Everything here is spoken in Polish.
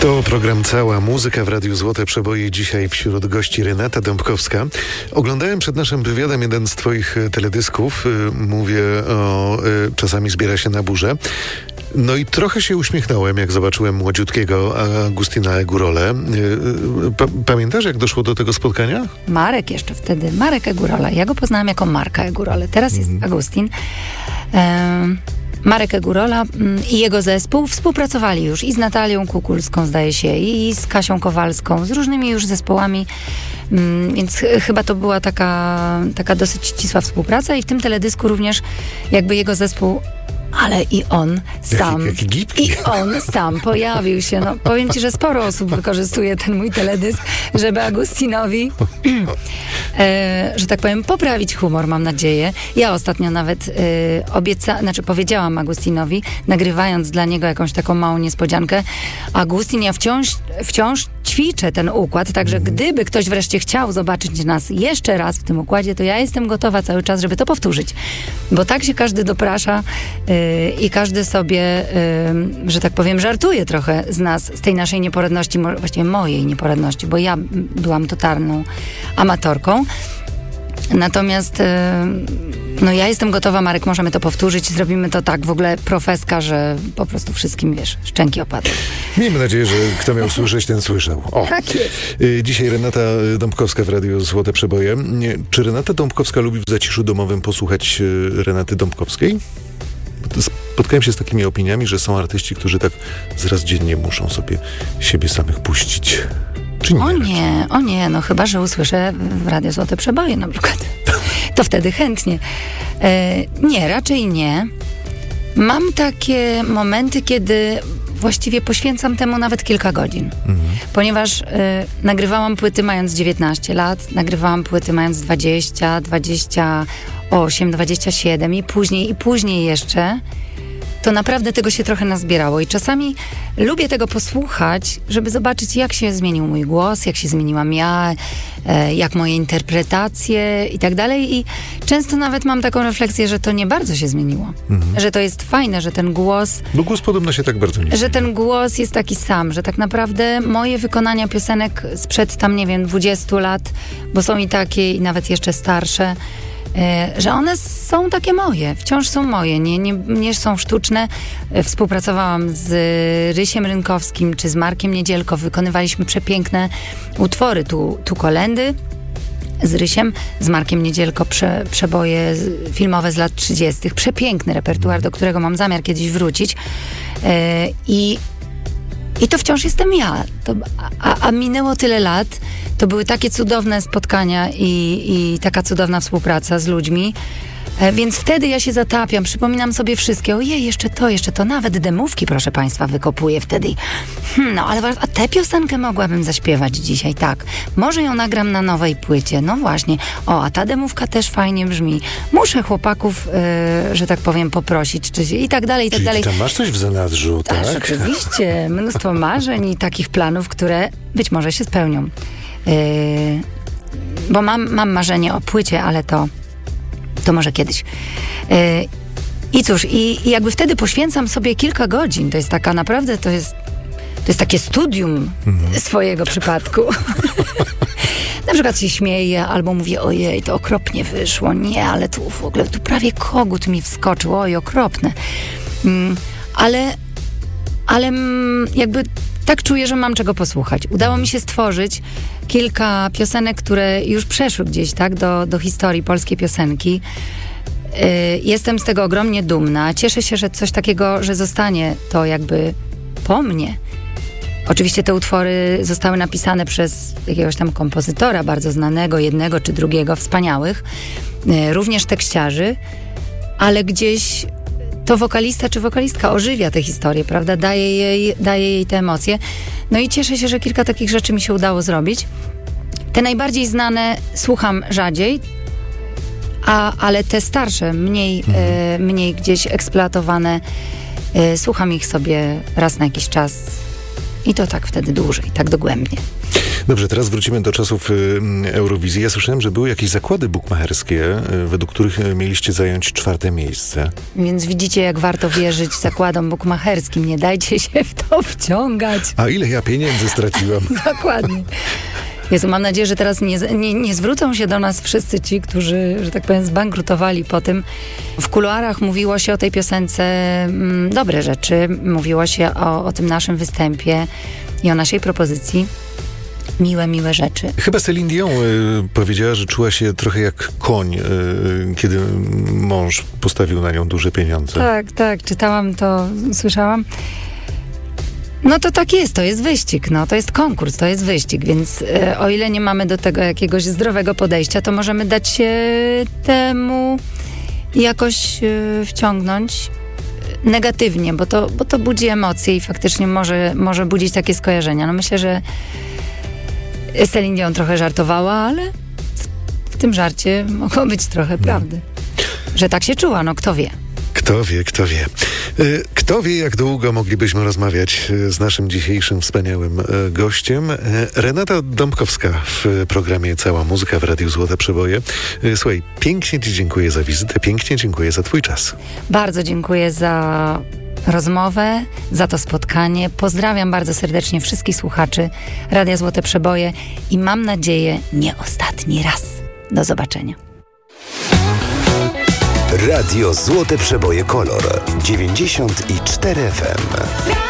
To program Cała Muzyka w Radiu Złote Przeboje. Dzisiaj wśród gości Renata Dąbkowska. Oglądałem przed naszym wywiadem jeden z twoich teledysków. Mówię o Czasami zbiera się na burzę. No i trochę się uśmiechnąłem, jak zobaczyłem młodziutkiego Agustina Egurole. Pamiętasz, jak doszło do tego spotkania? Marek jeszcze wtedy, Marek Egurole. Ja go poznałam jako Marka Egurole. Teraz jest Agustin. Marek Egurola i jego zespół współpracowali już i z Natalią Kukulską, zdaje się, i z Kasią Kowalską, z różnymi już zespołami, więc chyba to była taka dosyć ścisła współpraca i w tym teledysku również jakby jego zespół, ale i on sam. Jaki gipki. I on sam pojawił się. No, powiem ci, że sporo osób wykorzystuje ten mój teledysk, żeby Agustinowi, że tak powiem, poprawić humor, mam nadzieję. Ja ostatnio nawet powiedziałam Agustinowi, nagrywając dla niego jakąś taką małą niespodziankę: Agustin, ja wciąż ćwiczę ten układ, także gdyby ktoś wreszcie chciał zobaczyć nas jeszcze raz w tym układzie, to ja jestem gotowa cały czas, żeby to powtórzyć. Bo tak się każdy doprasza i każdy sobie, że tak powiem, żartuje trochę z nas, z tej naszej nieporadności, właściwie mojej nieporadności, bo ja byłam totalną amatorką. Natomiast no ja jestem gotowa, Marek, możemy to powtórzyć, zrobimy to tak w ogóle profeska, że po prostu wszystkim, wiesz, szczęki opadły. Miejmy nadzieję, że kto miał słyszeć, ten słyszał. O. Tak jest. Dzisiaj Renata Dąbkowska w Radiu Złote Przeboje. Czy Renata Dąbkowska lubi w zaciszu domowym posłuchać Renaty Dąbkowskiej? Spotkałem się z takimi opiniami, że są artyści, którzy tak raz dziennie muszą sobie siebie samych puścić. Czy nie? O nie, no chyba że usłyszę w Radiu Złote Przeboje na przykład. To wtedy chętnie. Nie, raczej nie. Mam takie momenty, kiedy właściwie poświęcam temu nawet kilka godzin. Ponieważ nagrywałam płyty mając 19 lat, nagrywałam płyty mając 20, 28, 27 i później jeszcze. To naprawdę tego się trochę nazbierało i czasami lubię tego posłuchać, żeby zobaczyć, jak się zmienił mój głos, jak się zmieniłam ja, jak moje interpretacje i tak dalej. I często nawet mam taką refleksję, że to nie bardzo się zmieniło. Że to jest fajne, że ten głos... Bo głos podobno się tak bardzo nie Że ten głos jest taki sam, że tak naprawdę moje wykonania piosenek sprzed tam, nie wiem, 20 lat, bo są i takie, i nawet jeszcze starsze, że one są takie moje, wciąż są moje, nie są sztuczne. Współpracowałam z Rysiem Rynkowskim czy z Markiem Niedzielko, wykonywaliśmy przepiękne utwory, tu kolędy z Rysiem, z Markiem Niedzielko przeboje filmowe z lat 30. Przepiękny repertuar, do którego mam zamiar kiedyś wrócić. I to wciąż jestem ja. A minęło tyle lat. To były takie cudowne spotkania i taka cudowna współpraca z ludźmi. Więc wtedy ja się zatapiam, przypominam sobie wszystkie. Ojej, jeszcze to, nawet demówki, proszę państwa, wykopuję wtedy. No, ale a tę piosenkę mogłabym zaśpiewać dzisiaj, tak. Może ją nagram na nowej płycie, no właśnie. O, a ta demówka też fajnie brzmi. Muszę chłopaków, że tak powiem, poprosić, i tak dalej, i tak dalej. Tam masz coś w zanadrzu, tak? Oczywiście, mnóstwo marzeń i takich planów, które być może się spełnią. Bo mam marzenie o płycie, ale to może kiedyś. I cóż, i jakby wtedy poświęcam sobie kilka godzin. To jest taka naprawdę, to jest takie studium swojego przypadku. Na przykład się śmieję, albo mówię: ojej, to okropnie wyszło. Nie, ale tu w ogóle, tu prawie kogut mi wskoczył. Oj, okropne. Ale jakby tak czuję, że mam czego posłuchać. Udało mi się stworzyć kilka piosenek, które już przeszły gdzieś, tak, do historii polskiej piosenki. Jestem z tego ogromnie dumna. Cieszę się, że coś takiego, że zostanie to jakby po mnie. Oczywiście te utwory zostały napisane przez jakiegoś tam kompozytora bardzo znanego, jednego czy drugiego, wspaniałych, również tekściarzy, ale gdzieś to wokalista czy wokalistka ożywia tę historię, prawda? Daje jej te emocje. No i cieszę się, że kilka takich rzeczy mi się udało zrobić. Te najbardziej znane słucham rzadziej, ale te starsze, mniej gdzieś eksploatowane, słucham ich sobie raz na jakiś czas i to tak wtedy dłużej, tak dogłębnie. Dobrze, teraz wrócimy do czasów Eurowizji. Ja słyszałem, że były jakieś zakłady bukmacherskie, według których mieliście zająć 4. miejsce. Więc widzicie, jak warto wierzyć zakładom bukmacherskim. Nie dajcie się w to wciągać. A ile ja pieniędzy straciłam? Dokładnie. Jezu, mam nadzieję, że teraz nie zwrócą się do nas wszyscy ci, którzy, że tak powiem, zbankrutowali po tym. W kuluarach mówiło się o tej piosence dobre rzeczy. Mówiło się o tym naszym występie i o naszej propozycji. Miłe rzeczy. Chyba Celine Dion powiedziała, że czuła się trochę jak koń, kiedy mąż postawił na nią duże pieniądze. Tak, czytałam to, słyszałam. No to tak jest, to jest wyścig, to jest konkurs, to jest wyścig, więc o ile nie mamy do tego jakiegoś zdrowego podejścia, to możemy dać się temu jakoś wciągnąć negatywnie, bo to budzi emocje i faktycznie może budzić takie skojarzenia. No myślę, że Celine Dion trochę żartowała, ale w tym żarcie mogło być trochę prawdy. Że tak się czuła, kto wie. Kto wie. Kto wie, jak długo moglibyśmy rozmawiać z naszym dzisiejszym wspaniałym gościem. Renata Dąbkowska w programie Cała Muzyka w Radiu Złote Przeboje. Słuchaj, pięknie Ci dziękuję za wizytę, pięknie dziękuję za Twój czas. Bardzo dziękuję za rozmowę, za to spotkanie. Pozdrawiam bardzo serdecznie wszystkich słuchaczy Radia Złote Przeboje i mam nadzieję, nie ostatni raz. Do zobaczenia. Radio Złote Przeboje Kolor 94 FM.